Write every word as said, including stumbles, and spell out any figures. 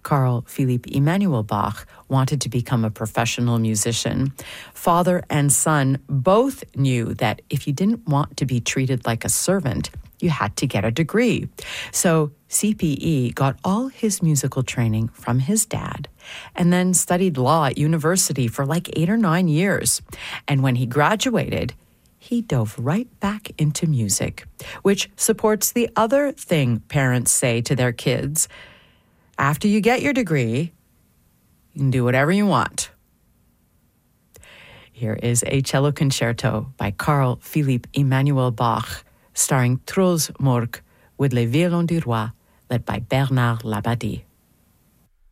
Carl Philipp Emanuel Bach wanted to become a professional musician. Father and son both knew that if you didn't want to be treated like a servant, you had to get a degree. So C P E got all his musical training from his dad and then studied law at university for like eight or nine years. And when he graduated, he dove right back into music, which supports the other thing parents say to their kids. After you get your degree, you can do whatever you want. Here is a cello concerto by Carl Philipp Emanuel Bach, starring Truls Mørk with Les Violons du Roi, led by Bernard Labadie.